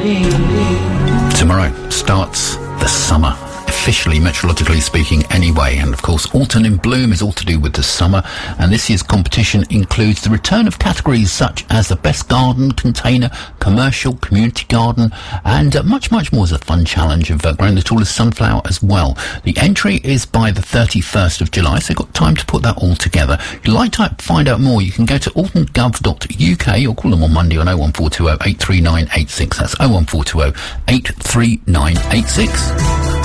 Tomorrow starts the summer, officially, meteorologically speaking, anyway. And of course, Autumn in Bloom is all to do with the summer. And this year's competition includes the return of categories such as the best garden, container, commercial, community garden, and much, much more as a fun challenge of growing the tallest sunflower as well. The entry is by the 31st of July, so you've got time to put that all together. If you'd like to find out more, you can go to alton.gov.uk or call them on Monday on 01420 839 86. That's 01420 839 86.